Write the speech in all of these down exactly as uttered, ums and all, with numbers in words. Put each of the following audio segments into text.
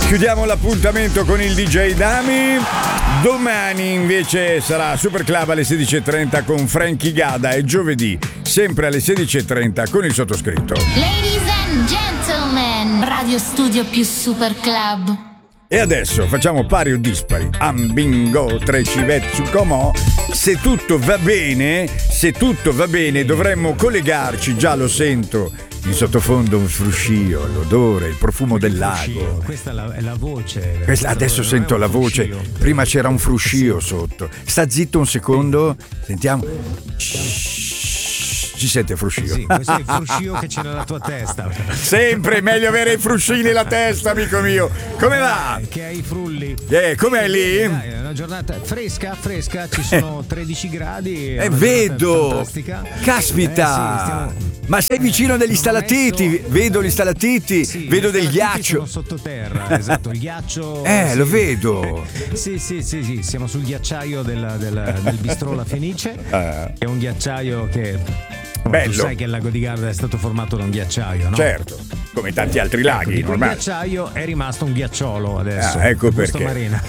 chiudiamo l'appuntamento con il D J Dami. Domani invece sarà Super Club alle sedici e trenta con Frankie Gada e giovedì sempre alle sedici e trenta con il sottoscritto. Ladies and gentlemen, Radio Studio più Super Club. E adesso facciamo pari o dispari. Ambingo, tre civezzu comò. Se tutto va bene, se tutto va bene, dovremmo collegarci, già lo sento. In sottofondo un fruscio, l'odore, il profumo del lago. Questa è la, è la voce. Questa, adesso sento la voce. Prima c'era un fruscio sotto. Sta zitto un secondo. Sentiamo. Ci sente fruscio? Sì, questo è il fruscio che c'è nella tua testa. Sempre meglio avere i fruscini nella testa, amico mio. Come va? Che hai i frulli. Eh, com'è lì? Dai, è una giornata fresca, fresca, ci sono tredici gradi. Eh, vedo. Fantastica. Caspita. Eh, sì, stiamo... Ma sei vicino degli stalattiti? messo... Vedo gli stalattiti, sì, vedo gli del stalattiti ghiaccio. Sono sottoterra, esatto, il ghiaccio. Eh, sì. lo vedo. Sì, sì, sì, sì, siamo sul ghiacciaio del, del, del Bistrò La Fenice. Ah. È un ghiacciaio che... Bello. Tu sai che il lago di Garda è stato formato da un ghiacciaio, no? Certo, come tanti altri laghi, Ecco, normale. il ghiacciaio è rimasto un ghiacciolo adesso. Ah, ecco Gusto perché. Marina.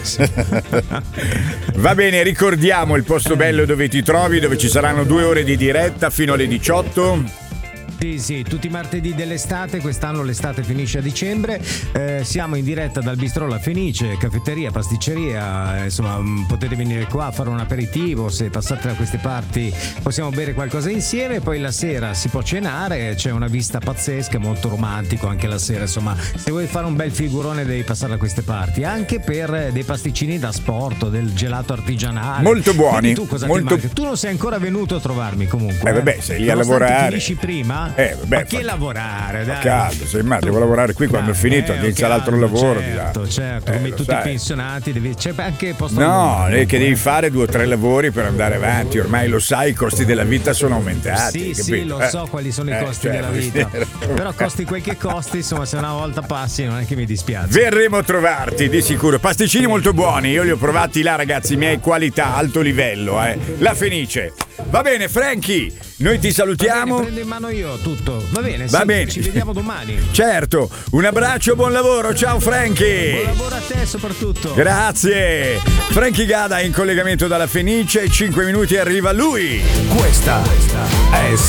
Va bene, ricordiamo il posto bello dove ti trovi, dove ci saranno due ore di diretta fino alle diciotto. Sì, sì, tutti i martedì dell'estate, quest'anno l'estate finisce a dicembre, eh, siamo in diretta dal Bistrò La Fenice, caffetteria, pasticceria, eh, insomma potete venire qua a fare un aperitivo, se passate da queste parti possiamo bere qualcosa insieme, poi la sera si può cenare, c'è una vista pazzesca, molto romantico anche la sera, insomma se vuoi fare un bel figurone devi passare da queste parti, anche per dei pasticcini da sport, del gelato artigianale. Molto buoni. Quindi tu cosa molto... ti manca? Tu non sei ancora venuto a trovarmi comunque. Eh vabbè, sei lì a Nonostante lavorare. Finisci prima? Eh, vabbè, ma che fa... lavorare, dai. Caldo, sei ma devo lavorare qui quando Dai, ho finito, eh, inizia caldo, l'altro lavoro. Certo, certo, eh, come lo tutti sai. i pensionati, devi... c'è anche posto. No, al è che mondo, devi eh. fare due o tre lavori per andare avanti, ormai lo sai, i costi della vita sono aumentati. Sì, capito? sì, lo Eh. so quali sono i Eh, costi cioè, della vita. Però costi quel che costi, insomma, se una volta passi non è che mi dispiace. Verremo a trovarti di sicuro. Pasticcini molto buoni, io li ho provati là, ragazzi, miei, qualità, alto livello, eh. La Fenice. Va bene, Frankie, noi ti salutiamo. Bene, prendo in mano io tutto. Va bene, Va sì, bene. ci vediamo domani. Certo, un abbraccio, buon lavoro, ciao Frankie. Buon lavoro a te soprattutto. Grazie. Frankie Gada in collegamento dalla Fenice, cinque minuti arriva lui. Questa è